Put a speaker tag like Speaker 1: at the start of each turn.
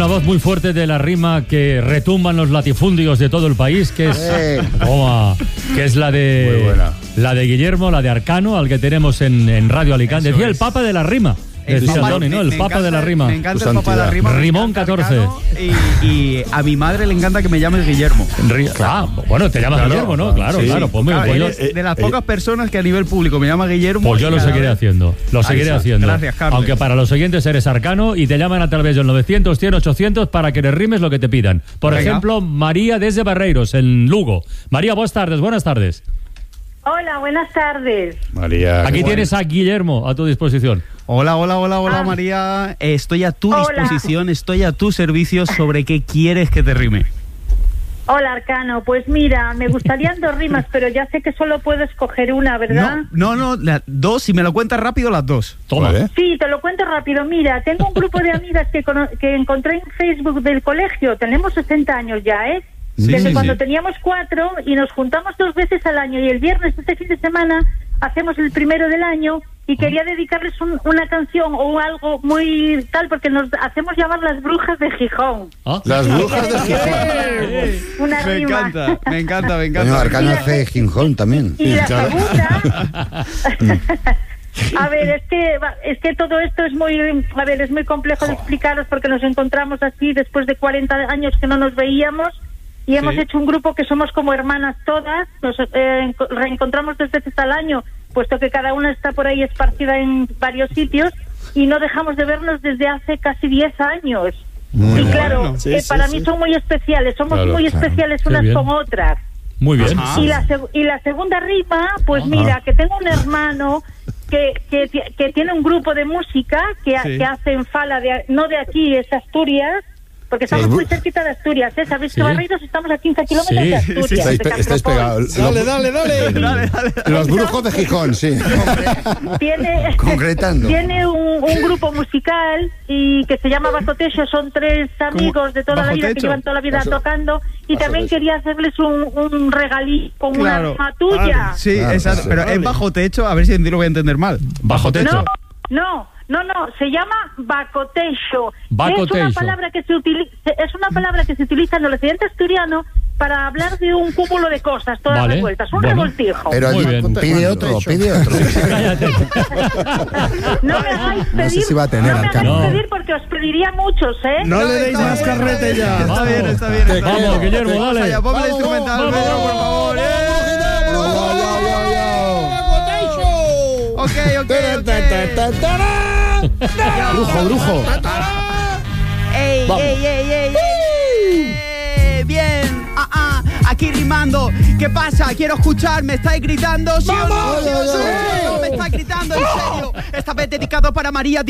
Speaker 1: voz muy fuerte de la rima que retumban los latifundios de todo el país, que es, que es la de Guillermo, la de Arcano, al que tenemos en Radio Alicante. Decía el Papa de la rima. Decía Tony, ¿no? El Papa de la rima.
Speaker 2: Me encanta el Papa de la rima.
Speaker 1: Rimón 14.
Speaker 2: Y a mi madre le encanta que me llames Guillermo.
Speaker 1: Claro, bueno, te llamas Guillermo, ¿no? Claro,
Speaker 2: sí.
Speaker 1: claro. Pues muy bien.
Speaker 2: Eres de las pocas personas que a nivel público me llama Guillermo.
Speaker 1: Pues yo lo seguiré haciendo. Lo seguiré haciendo.
Speaker 2: Gracias, Carlos.
Speaker 1: Aunque para los oyentes eres Arcano y te llaman a través del 900, 100, 800 para que les rimes lo que te pidan. Por ejemplo, María desde Barreiros, en Lugo. María, buenas tardes.
Speaker 3: Hola, buenas tardes.
Speaker 4: María,
Speaker 1: aquí tienes a Guillermo a tu disposición.
Speaker 2: Hola, María. Estoy a tu disposición, estoy a tu servicio. ¿Sobre qué quieres que te rime?
Speaker 3: Hola, Arcano. Pues mira, me gustarían 2 rimas, pero ya sé que solo puedo escoger una, ¿verdad?
Speaker 2: No, las 2, si me lo cuentas rápido, las 2.
Speaker 1: Toma.
Speaker 4: Vale.
Speaker 3: Sí, te lo cuento rápido. Mira, tengo un grupo de amigas que encontré en Facebook del colegio. Tenemos 60 años ya, ¿eh? Desde cuando teníamos 4 y nos juntamos 2 veces al año y el viernes de este fin de semana hacemos el primero del año y quería dedicarles una canción o algo muy tal porque nos hacemos llamar las brujas de Gijón.
Speaker 4: Las brujas de Gijón.
Speaker 3: Una rima.
Speaker 2: Me encanta.
Speaker 4: Bueno, Arcano hace Gijón también.
Speaker 3: Y la segunda... A ver, es que todo esto es muy complejo de explicaros porque nos encontramos así después de 40 años que no nos veíamos. Y hemos hecho un grupo que somos como hermanas todas, nos reencontramos 2 veces al año, puesto que cada una está por ahí esparcida en varios sitios, y no dejamos de vernos desde hace casi 10 años.
Speaker 4: Muy
Speaker 3: y claro,
Speaker 4: bueno.
Speaker 3: para mí son muy especiales, somos muy especiales unas con otras.
Speaker 1: Muy bien.
Speaker 3: Y la segunda rima, pues mira, que tengo un hermano que tiene un grupo de música que hace en Fala, no de aquí, es Asturias, porque estamos muy cerquita de Asturias, ¿eh? ¿Sabéis que Barreiros estamos a 15 kilómetros de Asturias?
Speaker 4: Estáis pegados.
Speaker 2: Dale.
Speaker 4: Los brujos de Gijón, sí. Concretando.
Speaker 3: Tiene un grupo musical y que se llama Bacotecho, son 3 amigos de toda la vida que llevan toda la vida tocando y también quería hacerles un regalito con una rima tuya.
Speaker 2: Sí, exacto, pero es bajo techo, a ver si lo voy a entender mal.
Speaker 1: Bajo techo.
Speaker 3: No, se llama bacotecho.
Speaker 1: Bacotecho.
Speaker 3: Es una palabra que se utiliza en el occidente asturiano para hablar de un cúmulo de cosas, todas revueltas, un revoltijo.
Speaker 4: Pero pide otro.
Speaker 1: Cállate.
Speaker 3: No me hagáis pedir,
Speaker 4: no sé si va a tener
Speaker 3: pedir porque os pediría muchos, ¿eh?
Speaker 2: No le deis más carrete ya. Está bien.
Speaker 1: Vamos, Guillermo, dale.
Speaker 2: Allá, ponme el instrumental, Pedro, por favor. Ok.
Speaker 4: Brujo.
Speaker 2: ¡Ey! Bien. Aquí rimando. ¿Qué pasa? Quiero escuchar. ¿Me estáis gritando? ¿Sí o no? ¿Me estáis gritando? ¿En serio? Esta vez dedicado para María.